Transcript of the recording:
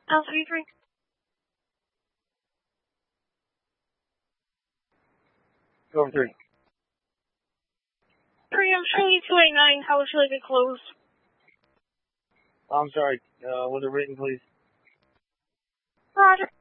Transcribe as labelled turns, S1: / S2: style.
S1: L33.
S2: 203.
S1: 3, I'm showing you 289. How would you like it closed?
S2: I'm sorry. Was it written, please?
S1: Roger.